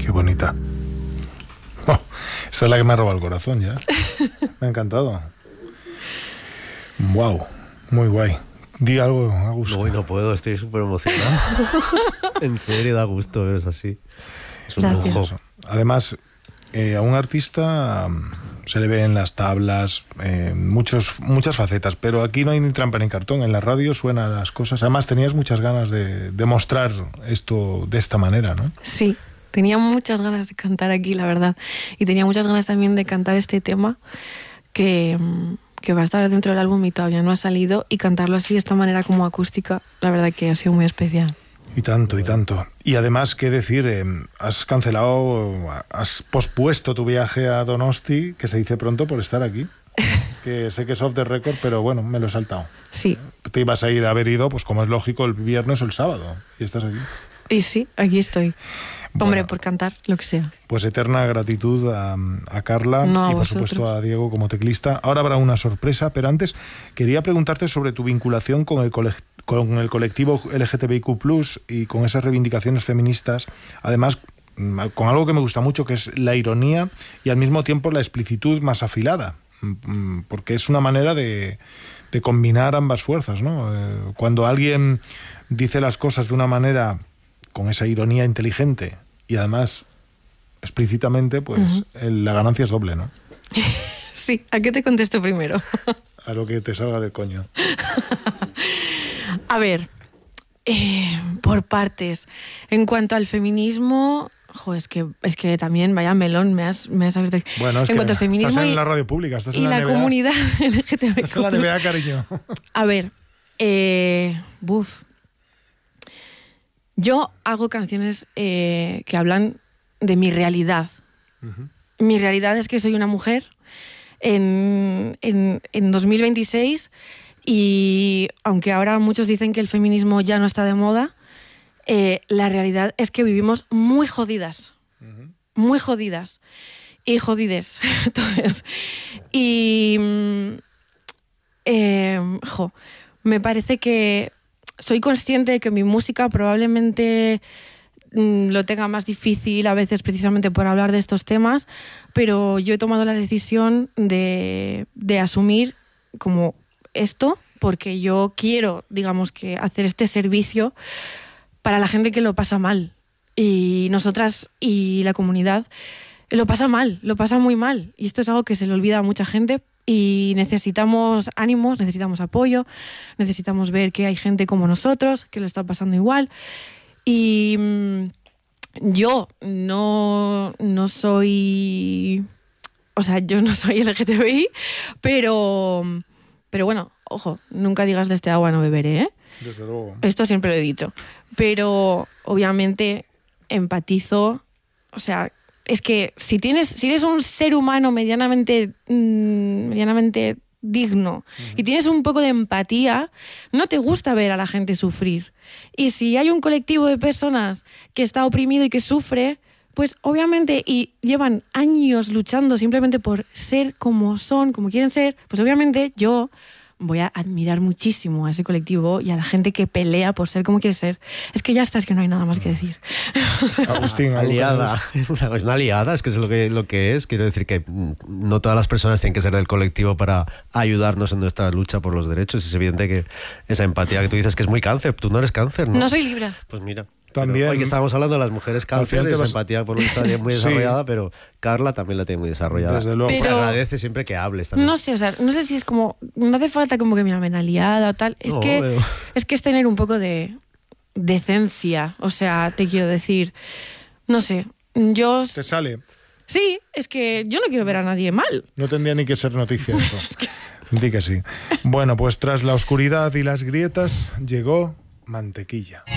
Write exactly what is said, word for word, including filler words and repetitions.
Qué bonita. Oh, esta es la que me ha robado el corazón ya. Me ha encantado. Wow, muy guay. Di algo, Agus. No, no puedo, estoy súper emocionado. En serio, da gusto veros así. Es un Gracias. lujo. Además, eh, a un artista um, se le ve en las tablas, eh, muchos, muchas facetas, pero aquí no hay ni trampa ni cartón. En la radio suenan las cosas. Además, tenías muchas ganas de, de mostrar esto de esta manera, ¿no? Sí, tenía muchas ganas de cantar aquí, la verdad. Y tenía muchas ganas también de cantar este tema que, que va a estar dentro del álbum y todavía no ha salido. Y cantarlo así, de esta manera como acústica, la verdad que ha sido muy especial. Y tanto, y tanto. Y además, ¿qué decir? Eh, has cancelado, has pospuesto tu viaje a Donosti, que se dice pronto, por estar aquí. Que sé que es off the record, pero bueno, me lo he saltado. Sí. Te ibas a ir a haber ido, pues como es lógico, el viernes o el sábado. Y estás aquí. Y sí, aquí estoy. Hombre, Bueno, por cantar, lo que sea. pues eterna gratitud a, a Carla No, a y por vosotros. supuesto a Diego como teclista. Ahora habrá una sorpresa, pero antes quería preguntarte sobre tu vinculación con el, cole, con el colectivo L G T B I Q plus, y con esas reivindicaciones feministas. Además, con algo que me gusta mucho, que es la ironía y al mismo tiempo la explicitud más afilada, porque es una manera de, de combinar ambas fuerzas, ¿no? Cuando alguien dice las cosas de una manera con esa ironía inteligente y además explícitamente, pues uh-huh. el, la ganancia es doble, ¿no? Sí, ¿a qué te contesto primero? A lo que te salga del coño. A ver, eh, por partes. En cuanto al feminismo, jo, es que, es que también, vaya melón, me has, me has abierto. Bueno, es en que cuanto al feminismo estás en y, la radio pública, estás y en la, la N B A. Comunidad L G T B I Q plus. Estás en la N B A, cariño. A ver, eh, buf. Yo hago canciones eh, que hablan de mi realidad. Uh-huh. Mi realidad es que soy una mujer en, en, en dos mil veintiséis, y aunque ahora muchos dicen que el feminismo ya no está de moda, eh, la realidad es que vivimos muy jodidas. Uh-huh. Muy jodidas. Y jodides. Entonces, y... Eh, jo, me parece que... Soy consciente de que mi música probablemente mmm, lo tenga más difícil a veces precisamente por hablar de estos temas, pero yo he tomado la decisión de, de asumir como esto, porque yo quiero, digamos, que hacer este servicio para la gente que lo pasa mal. Y nosotras y la comunidad lo pasa mal, lo pasa muy mal. Y esto es algo que se le olvida a mucha gente. Y necesitamos ánimos, necesitamos apoyo, necesitamos ver que hay gente como nosotros que lo está pasando igual. Y mmm, yo no, no soy... O sea, yo no soy L G T B I, pero, pero bueno, ojo, nunca digas de este agua no beberé, ¿eh? Desde luego. Esto siempre lo he dicho. Pero obviamente empatizo, o sea... Es que si tienes, si eres un ser humano medianamente, mmm, medianamente digno uh-huh. y tienes un poco de empatía, no te gusta ver a la gente sufrir. Y si hay un colectivo de personas que está oprimido y que sufre, pues obviamente, y llevan años luchando simplemente por ser como son, como quieren ser, pues obviamente yo voy a admirar muchísimo a ese colectivo y a la gente que pelea por ser como quiere ser. Es que ya está, es que no hay nada más que decir. O sea, Agustín, aliada. Es una aliada, es que es lo que, lo que es. Quiero decir que no todas las personas tienen que ser del colectivo para ayudarnos en nuestra lucha por los derechos. Es evidente que esa empatía que tú dices que es muy cáncer. Tú no eres cáncer, ¿no? No soy Libra. Pues mira. También, hoy que estábamos hablando de las mujeres cáncer, esa vas... empatía por lo que está muy desarrollada, sí. Pero Carla también la tiene muy desarrollada. Desde luego. Pero... Se Pero... agradece siempre que hables también. No sé, o sea, no sé si es como... No hace falta como que me llamen aliada o tal. Es, no, que, pero... es que es tener un poco de decencia. O sea, te quiero decir... No sé, yo... Te sale. Sí, es que yo no quiero ver a nadie mal. No tendría ni que ser noticia esto. Es que... Di que sí. Bueno, pues tras la oscuridad y las grietas llegó Mantequilla.